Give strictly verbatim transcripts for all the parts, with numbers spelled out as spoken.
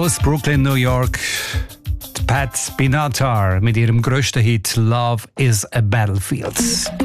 aus Brooklyn, New York. Pat Benatar mit ihrem grössten Hit Love is a Battlefield.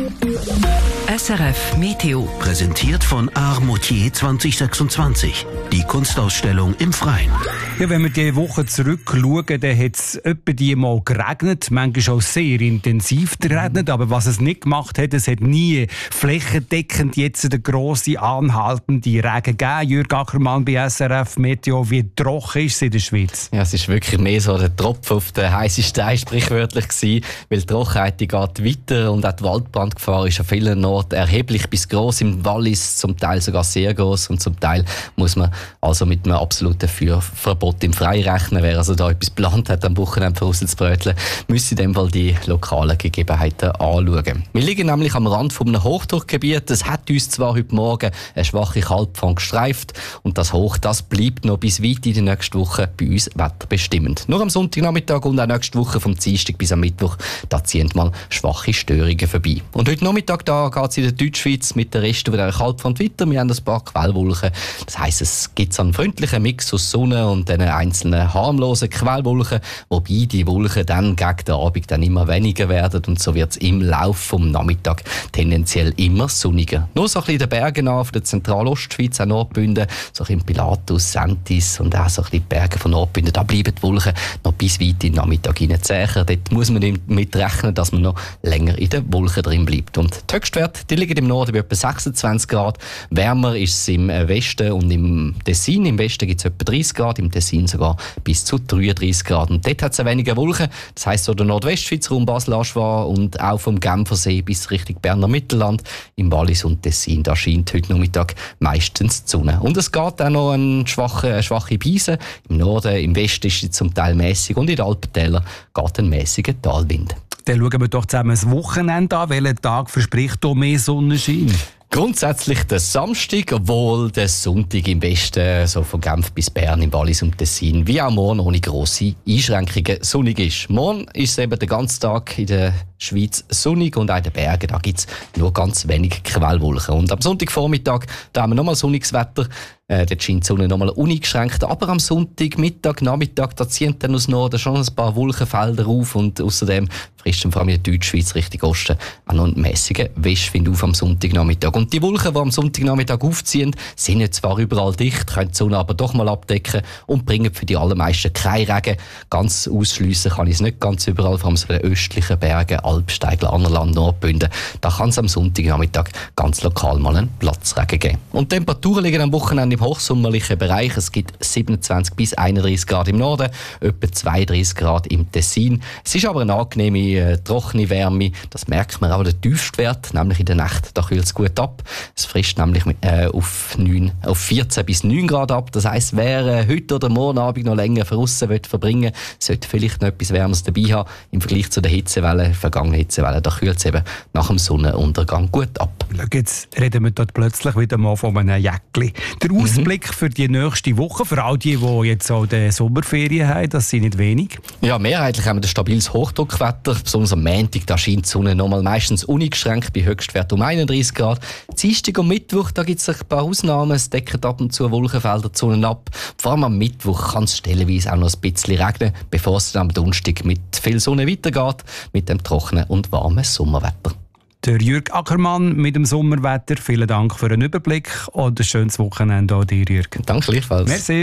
S R F Meteo. Präsentiert von Art Moutier zwanzig sechsundzwanzig. Die Kunstausstellung im Freien. Ja, wenn wir diese Woche zurückschauen, dann hat es etwa die Mal geregnet. Manchmal auch sehr intensiv geregnet. Aber was es nicht gemacht hat, es hat nie flächendeckend jetzt eine grosse, anhaltende Regen gegeben. Jürg Ackermann bei S R F Meteo. Wie trocken ist es in der Schweiz? Ja, es ist wirklich mehr so der Tropfen auf den heißen Stein sprichwörtlich gewesen, weil die Trockenheit die geht weiter und auch die Waldbrandgefahr ist an vielen Orten erheblich bis gross. Im Wallis zum Teil sogar sehr gross und zum Teil muss man also mit einem absoluten Feuerverbot im Freien rechnen. Wer also da etwas geplant hat, am Wochenende rauszubröteln, müsste in dem Fall die lokalen Gegebenheiten anschauen. Wir liegen nämlich am Rand von einem Hochdruckgebiet. Es hat uns zwar heute Morgen eine schwache Kaltfront gestreift und das Hoch, das bleibt noch bis weit in die nächste Woche bei uns wetterbestimmend. Nur am Sonntagnachmittag und auch nächste Woche vom Dienstag bis am Mittwoch, da ziehen mal schwache Störungen vorbei. Und heute Nachmittag da geht es in der Deutschschweiz mit der Rest dieser Kaltfront weiter. Wir haben ein paar Quellwolken. Das heisst, es gibt einen freundlichen Mix aus Sonne und den einzelnen harmlosen Quellwolken, wobei die Wolken dann gegen den Abend dann immer weniger werden und so wird es im Laufe des Nachmittags tendenziell immer sonniger. Nur so ein bisschen in den Bergen an, von der Zentralostschweiz, auch Nordbünden, so ein bisschen Pilatus, Sentis und auch so ein bisschen die Berge von Nordbünden, da bleiben die Wolken noch bis weit in den Nachmittag hineinziehen. Dort muss man damit rechnen, dass man noch länger in den Wolken drin bleibt. Und die Höchstwerte, die liegen im Norden bei etwa sechsundzwanzig Grad. Wärmer ist es im Westen und im Tessin. Im Westen gibt es etwa dreißig Grad, im Tessin sogar bis zu dreiunddreißig Grad. Und dort hat es weniger Wolken. Das heisst, so der Nordwestschweiz, Raum Basel-Aschwar und auch vom Genfersee bis Richtung Berner Mittelland, im Wallis und Tessin, da scheint heute Nachmittag meistens die Sonne. Und es geht auch noch eine schwache, eine schwache Brise. Im Norden, im Westen ist sie zum Teil mäßig und in den Alpentälern geht ein mäßiger Talwind. Dann schauen wir doch zusammen das Wochenende an. Welcher Tag verspricht hier mehr Sonnenschein? Grundsätzlich der Samstag, obwohl der Sonntag im Westen, so von Genf bis Bern, im Wallis und Tessin, wie auch morgen ohne grosse Einschränkungen sonnig ist. Morgen ist es eben den ganzen Tag in der Schweiz sonnig und auch in den Bergen, da gibt es nur ganz wenig Quellwolken. Und am Sonntagvormittag, da haben wir nochmal sonniges Wetter. Äh, dort scheint die Sonne nochmal uneingeschränkt. Aber am Sonntag, Mittag, Nachmittag, da ziehen dann aus Norden schon ein paar Wolkenfelder auf und außerdem frisst vor allem in der Deutschschweiz Richtung Osten auch noch einen mässigen Westwind auf am Sonntagnachmittag. Und die Wolken, die am Sonntagnachmittag aufziehen, sind jetzt zwar überall dicht, können die Sonne aber doch mal abdecken und bringen für die allermeisten keinen Regen. Ganz ausschliessen kann ich es nicht ganz überall, vor allem so in den östlichen Bergen, Alpsteigler, Annerland, Nordbünden. Da kann es am Sonntagnachmittag ganz lokal mal einen Platzregen geben. Und die Temperaturen liegen am Wochenende im hochsommerlichen Bereich. Es gibt siebenundzwanzig bis einunddreißig Grad im Norden, etwa zweiunddreißig Grad im Tessin. Es ist aber eine angenehme, äh, trockene Wärme. Das merkt man auch der Tiefstwert, nämlich in der Nacht. Da kühlt es gut ab. Es frisst nämlich mit, äh, auf, neun, auf vierzehn bis neun Grad ab. Das heisst, wer äh, heute oder morgen Abend noch länger draussen verbringen will, sollte vielleicht noch etwas Wärmes dabei haben. Im Vergleich zu der Hitzewelle, vergangenen Hitzewelle, da kühlt es eben nach dem Sonnenuntergang gut ab. Jetzt reden wir dort plötzlich wieder mal von einem Jäckli. Der Ausblick mhm. für die nächste Woche, für all die, die jetzt auch die Sommerferien haben, das sind nicht wenig. Ja, mehrheitlich haben wir ein stabiles Hochdruckwetter. Besonders am Montag, da scheint die Sonne nochmal meistens uneingeschränkt bei Höchstwert um einunddreißig Grad. Dienstag und Mittwoch, da gibt es ein paar Ausnahmen. Es decken ab und zu Wolkenfelder die Sonne ab. Vor allem am Mittwoch kann es stellenweise auch noch ein bisschen regnen, bevor es dann am Donnerstag mit viel Sonne weitergeht, mit dem trockenen und warmen Sommerwetter. Der Jürg Ackermann mit dem Sommerwetter. Vielen Dank für den Überblick und ein schönes Wochenende auch dir, Jürg. Danke gleichfalls. Merci.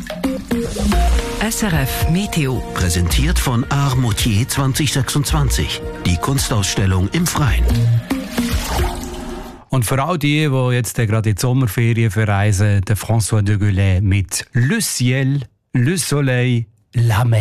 S R F Meteo. Präsentiert von Art Moutier zwanzig sechsundzwanzig. Die Kunstausstellung im Freien. Und für all die, die jetzt gerade in die Sommerferien verreisen, der François de Gaulle mit Le Ciel, Le Soleil, La Mer.